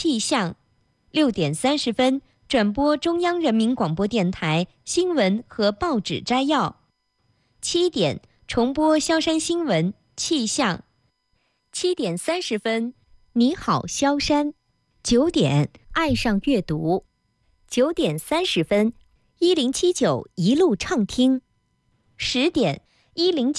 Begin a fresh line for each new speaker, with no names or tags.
气象。6点30分，转播中央人民广播电台新闻和报纸摘要。7点，重播萧山新闻、气象。7点30分，你好萧山。9点，爱上阅读。9点30分，1079一路畅听。10点，1079